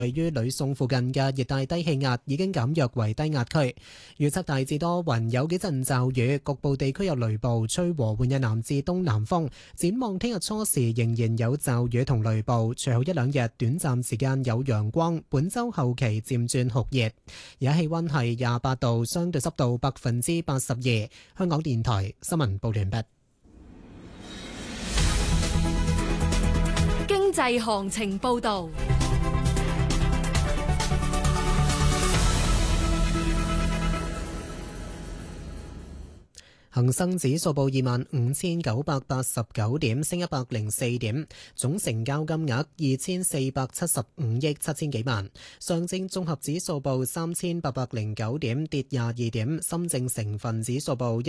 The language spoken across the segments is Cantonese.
位於呂宋附近嘅熱帶低氣壓已經減弱為低壓區，預測大致多雲，有幾陣驟雨，局部地區有雷暴，吹和緩嘅南至東南風。展望聽日初時仍然有驟雨同雷暴，隨後一兩日短暫時間有陽光。本週後期漸轉酷熱，而家氣溫係28度，相對濕度82%。香港電台新聞報完畢。 經濟行情報道。 恒生指數報25,989點，升104點，總成交金額2475億7千幾萬。上證綜合指數報3809點，跌22點。深證成分指數報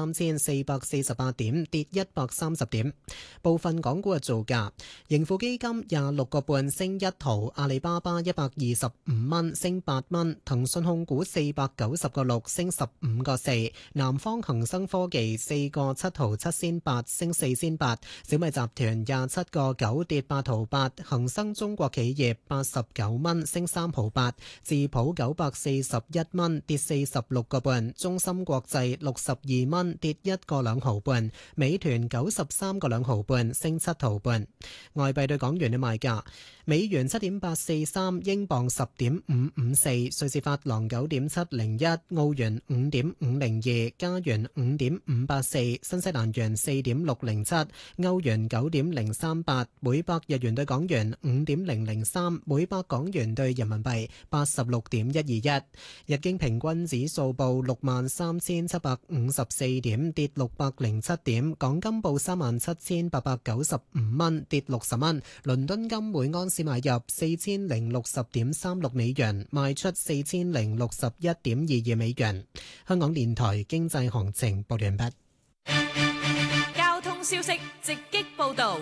13448點，跌130點。部分港股嘅造價：盈富基金26個半升1毫，阿里巴巴125蚊升8蚊，騰訊控股490個6升15個4，南方恒生科技4個7毫7仙8升4仙8，小米集團27個9跌8毫8，恒生中國企業89蚊升3毫8，智普941蚊跌46個半，中芯國際62蚊跌1個2毫半，美團93個2毫半升7毫半。外幣對港元嘅賣價：美元7.843，英鎊10.554，瑞士法郎9.701，澳元5.502，加元5.584，新西蘭元4.607，歐元9.038，每百日元對港元5.003，每百港元對人民幣86.121。日經平均指數報63,754點，跌607點。港金報37,895蚊，跌60蚊。倫敦金每安士買入4060.36美元，賣出4061.22美元。香港電台經濟行情報完畢。 交通消息直擊報道。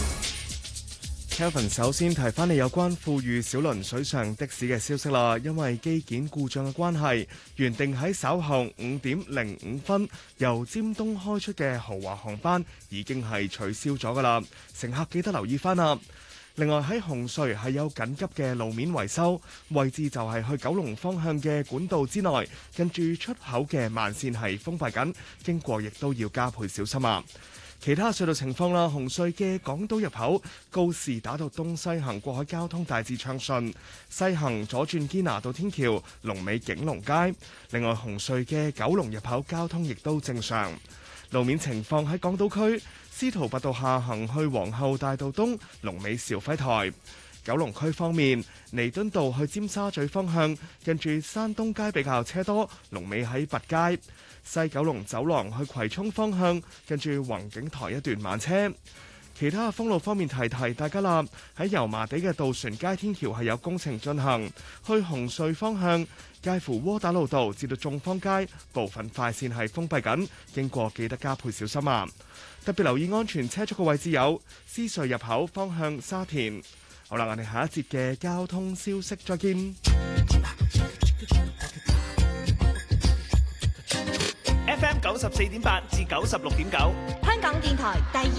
Kevin 首先提翻你有關富裕小輪水上的士嘅消息啦，因為機件故障嘅關係，原定喺稍後5:05由尖東開出嘅豪華航班已經係取消咗噶啦，乘客記得留意翻啦。另外喺紅隧係有緊急嘅路面維修，位置就係去九龍方向嘅管道之內，近住出口嘅慢線係封閉緊，經過亦都要加倍小心啊！其他隧道情況啦，紅隧嘅港島入口告士打道東西行過海交通大致暢順，西行左轉堅拿道天橋龍尾景隆街。另外紅隧嘅九龍入口交通亦都正常。路面情況喺港島區司徒拔道下行去皇后大道東龍尾兆輝台。九龍區方面，彌敦道去尖沙咀方向近住山東街比較車多，龍尾喺拔街。西九龍走廊去葵涌方向近住宏景台一段慢車。其他封路方面提大家啦，喺油麻地嘅渡船街天橋係有工程進行，去紅隧方向介乎窩打老道至到眾坊街部分快線係封閉緊，經過記得加倍小心啊！特別留意安全車速嘅位置有獅隧入口方向沙田。好啦，我哋下一節嘅交通消息再見。 FM 94.8至96.9，香港電台第二。